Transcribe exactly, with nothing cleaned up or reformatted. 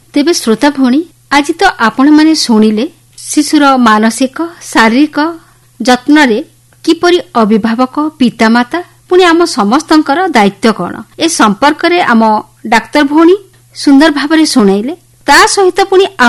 ତେବେ ଶ୍ରୋତା ଭଉଣୀ, ଆଜି ତ ଆପଣମାନେ ଶୁଣିଲେ ଶିଶୁର ମାନସିକ ଶାରୀରିକ ଯତ୍ନରେ କିପରି ଅଭିଭାବକ ପିତାମାତା ପୁଣି ଆମ ସମସ୍ତଙ୍କର ଦାୟିତ୍ୱ କଣ ଏ ସମ୍ପର୍କରେ ଆମ ଡାକ୍ତର ଭଉଣୀ ସୁନ୍ଦର ଭାବରେ ଶୁଣାଇଲେ। ତା ସହିତ ପୁଣି